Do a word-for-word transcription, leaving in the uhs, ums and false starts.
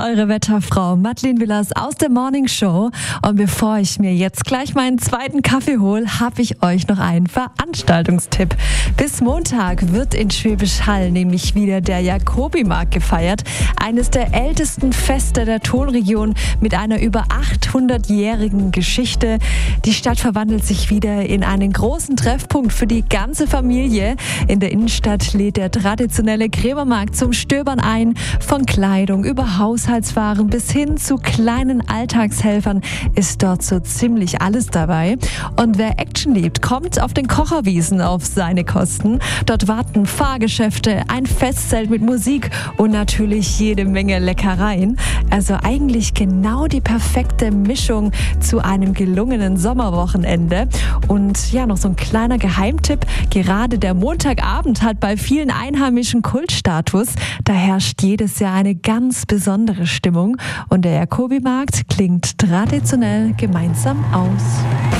eure Wetterfrau Madeleine Willers aus der Morning Show. Und bevor ich mir jetzt gleich meinen zweiten Kaffee hole, habe ich euch noch einen Veranstaltungstipp. Bis Montag wird in Schwäbisch Hall nämlich wieder der Jacobimarkt gefeiert. Eines der ältesten Feste der Tonregion mit einer über achthundertjährigen Geschichte. Die Stadt verwandelt sich wieder in einen großen Treffpunkt für die ganze Familie. In der Innenstadt lädt der traditionelle Krämermarkt zum Stöbern ein. Von Kleidung über Haushaltswaren bis hin zu kleinen Alltagshelfern ist dort so ziemlich alles dabei. Und wer Action liebt, kommt auf den Kocherwiesen auf seine Kosten. Dort warten Fahrgeschäfte, ein Festzelt mit Musik und natürlich jede Menge Leckereien. Also eigentlich genau die perfekte Mischung zu einem gelungenen Sommerwochenende. Und ja, noch so ein kleiner Geheimtipp. Gerade der Montagabend hat bei vielen Einheimischen Kultstatus. Da herrscht jedes Jahr eine ganz besondere Stimmung. Und der Jacobimarkt klingt traditionell gemeinsam aus.